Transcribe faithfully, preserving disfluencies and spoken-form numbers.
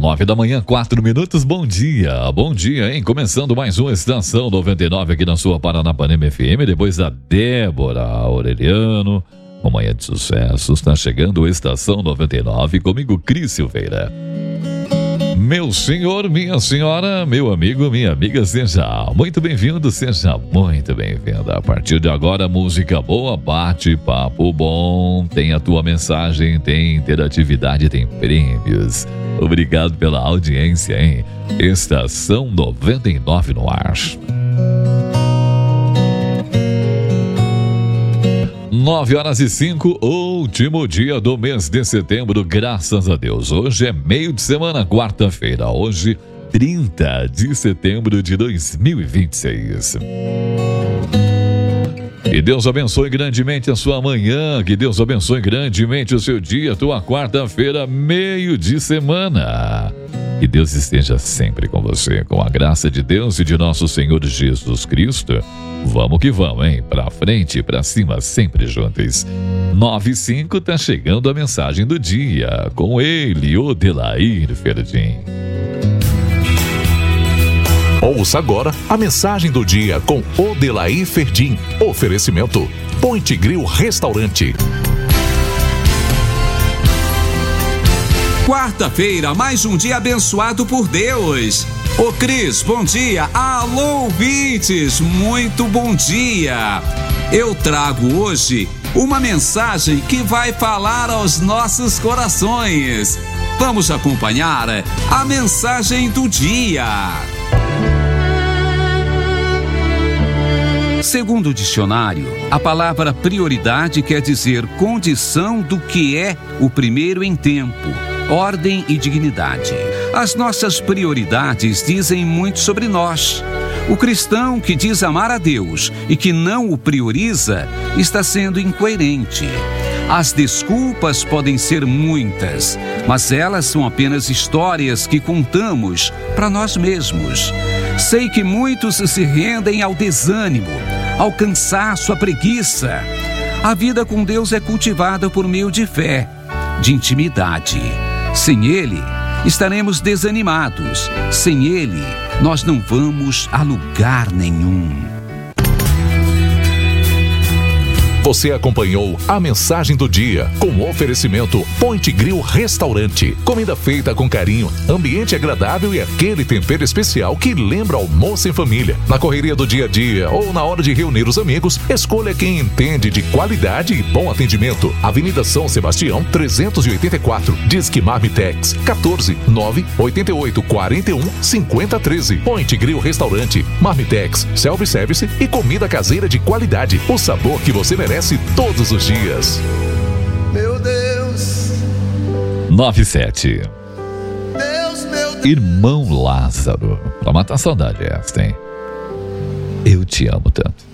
Nove da manhã, quatro minutos, bom dia, bom dia, hein? Começando mais uma Estação noventa e nove aqui na sua Paranapanema F M, depois da Débora Aureliano, uma manhã de sucessos, está chegando a Estação noventa e nove, comigo, Cris Silveira. Meu senhor, minha senhora, meu amigo, minha amiga, seja muito bem-vindo, seja muito bem-vinda. A partir de agora, música boa, bate-papo bom, tem a tua mensagem, tem interatividade, tem prêmios. Obrigado pela audiência, hein? Estação noventa e nove no ar. Nove horas e cinco, último dia do mês de setembro, graças a Deus. Hoje é meio de semana, quarta-feira. Hoje, trinta de setembro de dois mil e vinte e seis. Que Deus abençoe grandemente a sua manhã, que Deus abençoe grandemente o seu dia, tua quarta-feira, meio de semana. Que Deus esteja sempre com você, com a graça de Deus e de nosso Senhor Jesus Cristo. Vamos que vamos, hein? Pra frente, pra cima, sempre juntos. Nove e cinco, tá chegando a mensagem do dia, com ele, Odelair Ferdim. Ouça agora a mensagem do dia com Odelair Ferdim. Oferecimento Point Grill Restaurante. Quarta-feira, mais um dia abençoado por Deus. Ô Cris, bom dia. Alô, ouvintes, muito bom dia. Eu trago hoje uma mensagem que vai falar aos nossos corações. Vamos acompanhar a mensagem do dia. Segundo o dicionário, a palavra prioridade quer dizer condição do que é o primeiro em tempo, ordem e dignidade. As nossas prioridades dizem muito sobre nós. O cristão que diz amar a Deus e que não o prioriza está sendo incoerente. As desculpas podem ser muitas, mas elas são apenas histórias que contamos para nós mesmos. Sei que muitos se rendem ao desânimo, ao cansaço, à preguiça. A vida com Deus é cultivada por meio de fé, de intimidade. Sem Ele, estaremos desanimados. Sem Ele, nós não vamos a lugar nenhum. Você acompanhou a mensagem do dia com o oferecimento Point Grill Restaurante. Comida feita com carinho, ambiente agradável e aquele tempero especial que lembra almoço em família. Na correria do dia a dia ou na hora de reunir os amigos, escolha quem entende de qualidade e bom atendimento. Avenida São Sebastião, trezentos e oitenta e quatro. Disque Marmitex, quatorze, nove, oito oito, quatro um, cinco zero um três. Point Grill Restaurante. Marmitex, self-service e comida caseira de qualidade. O sabor que você merece todos os dias. Meu Deus. nove e sete. Deus, meu Deus. Irmão Lázaro. Pra matar a saudade esta, hein? Eu te amo tanto.